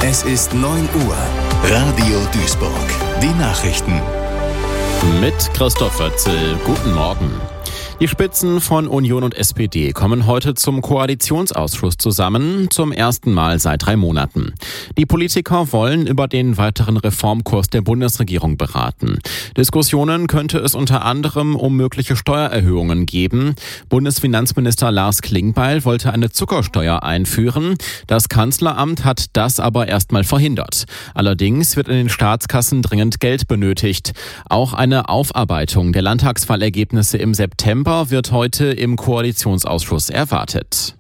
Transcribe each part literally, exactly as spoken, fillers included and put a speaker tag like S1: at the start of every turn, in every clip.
S1: Es ist neun Uhr. Radio Duisburg. Die Nachrichten.
S2: Mit Christoph Wötzel. Guten Morgen. Die Spitzen von Union und S P D kommen heute zum Koalitionsausschuss zusammen, zum ersten Mal seit drei Monaten. Die Politiker wollen über den weiteren Reformkurs der Bundesregierung beraten. Diskussionen könnte es unter anderem um mögliche Steuererhöhungen geben. Bundesfinanzminister Lars Klingbeil wollte eine Zuckersteuer einführen. Das Kanzleramt hat das aber erstmal verhindert. Allerdings wird in den Staatskassen dringend Geld benötigt. Auch eine Aufarbeitung der Landtagswahlergebnisse im September wird heute im Koalitionsausschuss erwartet.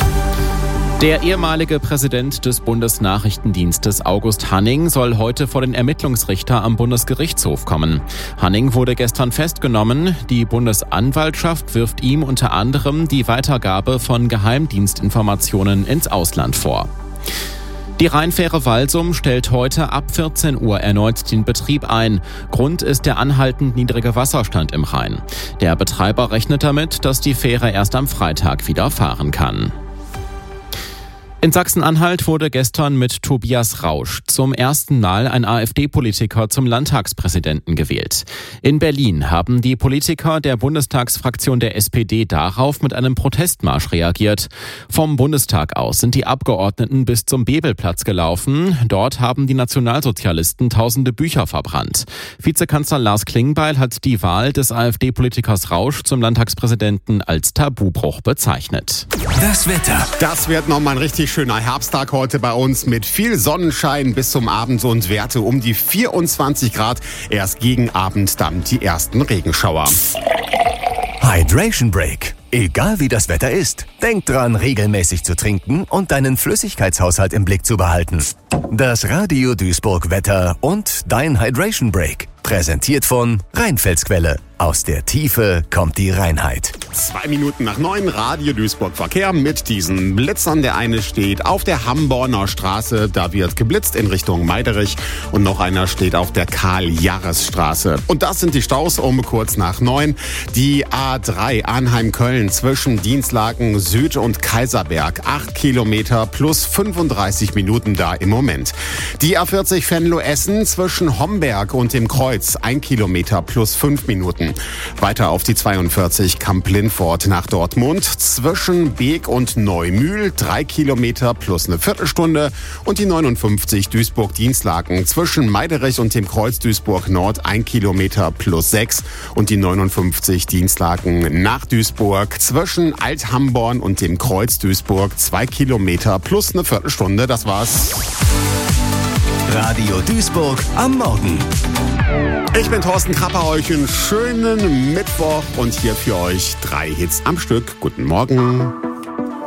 S2: Der ehemalige Präsident des Bundesnachrichtendienstes August Hanning soll heute vor den Ermittlungsrichter am Bundesgerichtshof kommen. Hanning wurde gestern festgenommen. Die Bundesanwaltschaft wirft ihm unter anderem die Weitergabe von Geheimdienstinformationen ins Ausland vor. Die Rheinfähre Walsum stellt heute ab vierzehn Uhr erneut den Betrieb ein. Grund ist der anhaltend niedrige Wasserstand im Rhein. Der Betreiber rechnet damit, dass die Fähre erst am Freitag wieder fahren kann. In Sachsen-Anhalt wurde gestern mit Tobias Rausch zum ersten Mal ein AfD-Politiker zum Landtagspräsidenten gewählt. In Berlin haben die Politiker der Bundestagsfraktion der S P D darauf mit einem Protestmarsch reagiert. Vom Bundestag aus sind die Abgeordneten bis zum Bebelplatz gelaufen. Dort haben die Nationalsozialisten tausende Bücher verbrannt. Vizekanzler Lars Klingbeil hat die Wahl des AfD-Politikers Rausch zum Landtagspräsidenten als Tabubruch bezeichnet.
S1: Das Wetter.
S3: Das wird nochmal ein richtig schöner Herbsttag heute bei uns mit viel Sonnenschein bis zum Abend und Werte um die vierundzwanzig Grad. Erst gegen Abend dann die ersten Regenschauer.
S4: Hydration Break. Egal wie das Wetter ist, denk dran, regelmäßig zu trinken und deinen Flüssigkeitshaushalt im Blick zu behalten. Das Radio Duisburg Wetter und dein Hydration Break. Präsentiert von Rheinfelsquelle. Aus der Tiefe kommt die Reinheit.
S3: Zwei Minuten nach neun, Radio Duisburg Verkehr mit diesen Blitzern. Der eine steht auf der Hamborner Straße, da wird geblitzt in Richtung Meiderich. Und noch einer steht auf der Karl-Jarres-Straße. Und das sind die Staus um kurz nach neun. Die A drei Arnheim-Köln zwischen Dienstlaken Süd und Kaiserberg. Acht Kilometer plus fünfunddreißig Minuten da im Moment. Die A vierzig Venlo-Essen zwischen Homberg und dem Kreuz. Ein Kilometer plus fünf Minuten. Weiter auf die zweiundvierzig Kamp-Lindfort nach Dortmund zwischen Beek und Neumühl, drei Kilometer plus eine Viertelstunde und die neunundfünfzig Duisburg-Dienstlaken zwischen Meiderich und dem Kreuz Duisburg Nord, ein Kilometer plus sechs und die neunundfünfzig Dienstlaken nach Duisburg zwischen Alt-Hamborn und dem Kreuz Duisburg, zwei Kilometer plus eine Viertelstunde. Das war's.
S4: Radio Duisburg am Morgen.
S3: Ich bin Thorsten Krapper, euch einen schönen Mittwoch und hier für euch drei Hits am Stück. Guten Morgen.